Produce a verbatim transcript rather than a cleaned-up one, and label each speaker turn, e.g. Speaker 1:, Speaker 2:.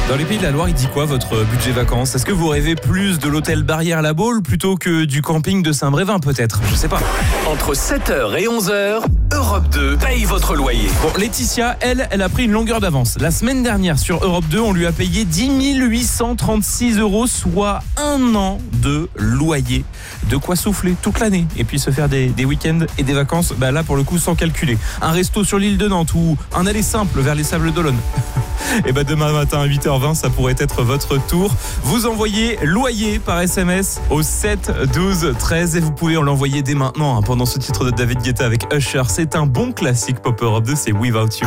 Speaker 1: Dans les Pays de la Loire, il dit quoi votre budget vacances? Est-ce que vous rêvez plus de l'hôtel Barrière-la-Baule plutôt que du camping de Saint-Brévin peut-être? Je sais pas.
Speaker 2: Entre sept heures et onze heures, Europe deux paye votre loyer.
Speaker 1: Bon, Laetitia, elle, elle a pris une longueur d'avance. La semaine dernière sur Europe deux, on lui a payé dix mille huit cent trente-six euros, soit un an de loyer. De quoi souffler toute l'année et puis se faire des, des week-ends et des vacances, bah là pour le coup sans calculer. Un resto sur l'île de Nantes ou un aller simple vers les Sables d'Olonne. Et bah demain matin à huit heures vingt, ça pourrait être votre tour. Vous envoyez loyer par S M S au sept douze treize et vous pouvez l'envoyer dès maintenant hein, pendant ce titre de David Guetta avec Usher. C'est un bon classique Pop Europe deux, c'est Without You.